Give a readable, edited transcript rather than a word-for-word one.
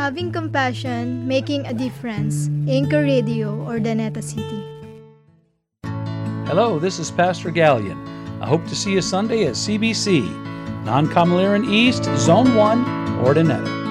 Having compassion, making a difference. Anchor Radio, Urdaneta City. Hello, this is Pastor Gallion. I hope to see you Sunday at CBC, Non-Comaliran East, Zone 1, Urdaneta.